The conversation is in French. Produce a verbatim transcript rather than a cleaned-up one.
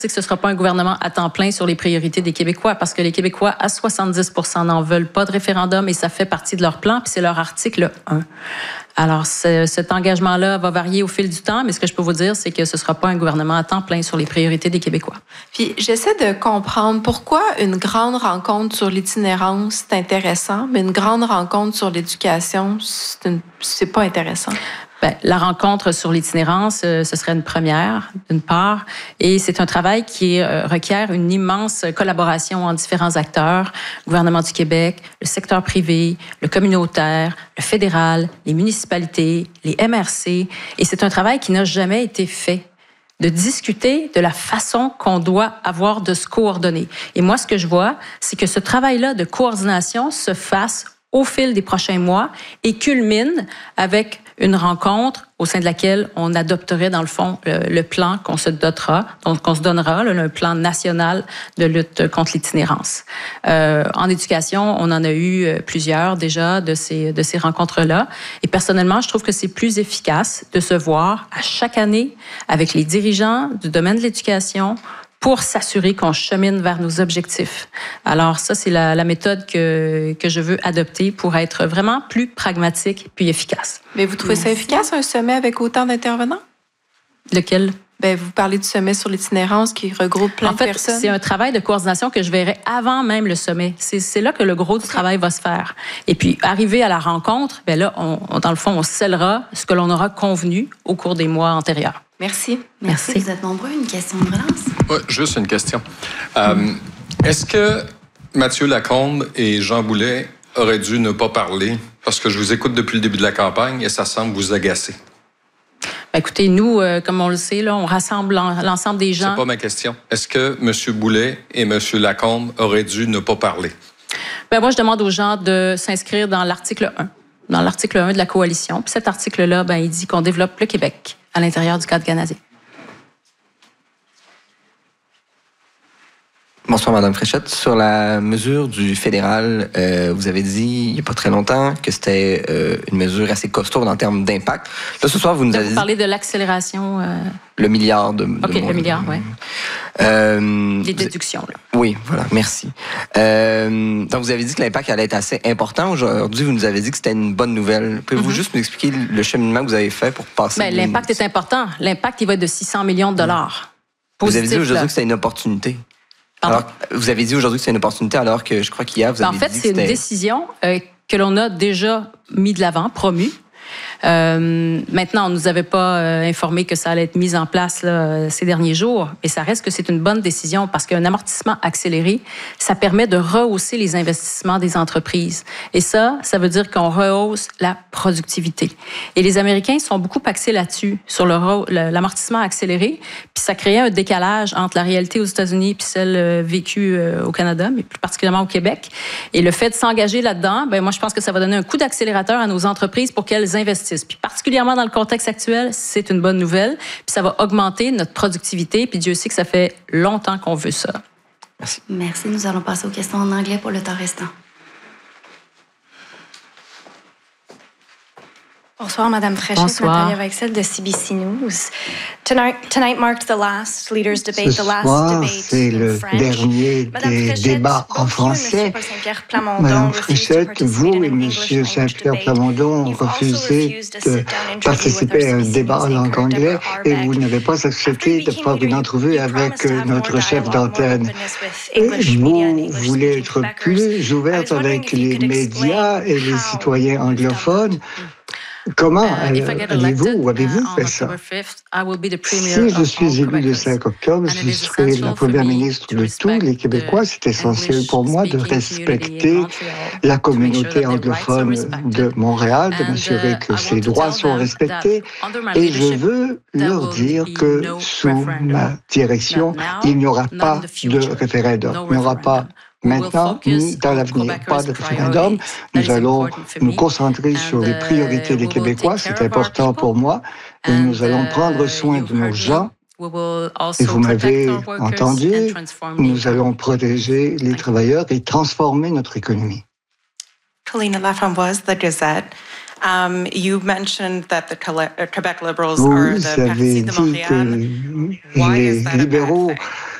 c'est que ce ne sera pas un gouvernement à temps plein sur les priorités des Québécois, parce que les Québécois, à soixante-dix pour cent n'en veulent pas de référendum et ça fait partie de leur plan, puis c'est leur article un. Alors, cet engagement-là va varier au fil du temps, mais ce que je peux vous dire, c'est que ce ne sera pas un gouvernement à temps plein sur les priorités des Québécois. Puis, j'essaie de comprendre pourquoi une grande rencontre sur l'itinérance, c'est intéressant, mais une grande rencontre sur l'éducation, c'est, une, c'est pas intéressant. Bien, la rencontre sur l'itinérance, euh, ce serait une première, d'une part, et c'est un travail qui euh, requiert une immense collaboration entre différents acteurs, le gouvernement du Québec, le secteur privé, le communautaire, le fédéral, les municipalités, les M R C, et c'est un travail qui n'a jamais été fait, de discuter de la façon qu'on doit avoir de se coordonner. Et moi, ce que je vois, c'est que ce travail-là de coordination se fasse au fil des prochains mois et culmine avec une rencontre au sein de laquelle on adopterait, dans le fond, le, le plan qu'on se dotera, donc qu'on se donnera, le, le plan national de lutte contre l'itinérance. Euh, en éducation, on en a eu plusieurs déjà de ces, de ces rencontres-là. Et personnellement, je trouve que c'est plus efficace de se voir à chaque année avec les dirigeants du domaine de l'éducation pour s'assurer qu'on chemine vers nos objectifs. Alors ça, c'est la, la méthode que, que je veux adopter pour être vraiment plus pragmatique puis efficace. Mais vous trouvez ça efficace, un sommet avec autant d'intervenants? Lequel? Bien, vous parlez du sommet sur l'itinérance qui regroupe plein en fait, de personnes. C'est un travail de coordination que je verrai avant même le sommet. C'est, c'est là que le gros du travail va se faire. Et puis, arrivé à la rencontre, bien là, on, on, dans le fond, on scellera ce que l'on aura convenu au cours des mois antérieurs. Merci. Merci. Merci. Vous êtes nombreux. Une question de relance? Oui, juste une question. Euh, mmh. Est-ce que Mathieu Lacombe et Jean Boulet auraient dû ne pas parler? Parce que je vous écoute depuis le début de la campagne et ça semble vous agacer. Ben écoutez, nous, euh, comme on le sait, là, on rassemble l'ensemble des gens. C'est pas ma question. Est-ce que M. Boulet et M. Lacombe auraient dû ne pas parler? Ben moi, je demande aux gens de s'inscrire dans l'article un, dans l'article un de la coalition. Puis cet article-là, ben, il dit qu'on développe le Québec à l'intérieur du cadre canadien. Bonsoir, Mme Fréchette. Sur la mesure du fédéral, euh, vous avez dit il n'y a pas très longtemps que c'était euh, une mesure assez costaud en termes d'impact. Là, ce soir, vous nous Là, avez vous dit... parlez de l'accélération... Euh... Le milliard de... OK, de mon... le milliard, oui. Euh, Les déductions, là. Oui, voilà, merci. Euh, donc, vous avez dit que l'impact allait être assez important. Aujourd'hui, vous nous avez dit que c'était une bonne nouvelle. Pouvez-vous mm-hmm. juste nous expliquer le cheminement que vous avez fait pour passer... Bien, l'impact est important. L'impact, il va être de six cents millions de dollars. Mmh. Vous avez dit aujourd'hui que c'était une opportunité. Alors, vous avez dit aujourd'hui que c'est une opportunité, alors que je crois qu'hier, vous avez en fait, dit que c'est une décision euh, que l'on a déjà mis de l'avant, promue. Euh, maintenant, on ne nous avait pas euh, informé que ça allait être mis en place là, ces derniers jours, mais ça reste que c'est une bonne décision parce qu'un amortissement accéléré, ça permet de rehausser les investissements des entreprises. Et ça, ça veut dire qu'on rehausse la productivité. Et les Américains sont beaucoup axés là-dessus, sur le, le, l'amortissement accéléré, puis ça créait un décalage entre la réalité aux États-Unis puis celle euh, vécue euh, au Canada, mais plus particulièrement au Québec. Et le fait de s'engager là-dedans, ben moi, je pense que ça va donner un coup d'accélérateur à nos entreprises pour qu'elles investissent. Puis particulièrement dans le contexte actuel, c'est une bonne nouvelle. Puis ça va augmenter notre productivité. Puis Dieu sait que ça fait longtemps qu'on veut ça. Merci. Merci. Nous allons passer aux questions en anglais pour le temps restant. Bonsoir, Madame Fréchette. Bonsoir. Nathalie Weichsel de C B C News. Tonight, tonight marked the last leaders debate, Ce the last soir, debate c'est le in dernier des débats en français. Madame Fréchette, vous et Monsieur Saint-Pierre Plamondon ont refusé de participer à un débat en langue anglaise et vous n'avez pas accepté de faire une entrevue avec notre chef d'antenne. Vous voulez être plus ouverte avec les médias et les citoyens anglophones. Comment allez-vous ou avez-vous fait ça? Si je suis élu le cinq octobre, je serai la première ministre de tous les Québécois. C'est essentiel pour moi de respecter la communauté anglophone de Montréal, de m'assurer que ses droits sont respectés. Et je veux leur dire que sous ma direction, il n'y aura pas de référendum. Il n'y aura pas maintenant ni dans l'avenir. Pas de référendum. Nous allons nous concentrer sur les priorités des Québécois. C'est important pour moi. Et nous allons prendre soin de nos gens. Et vous m'avez entendu, nous allons protéger les travailleurs et transformer notre économie. Paulina Laframboise, The Gazette. Um, you mentioned that the Quebec Liberals Vous are the avez Parti de dit que Montréal. Why is that a bad les libéraux thing?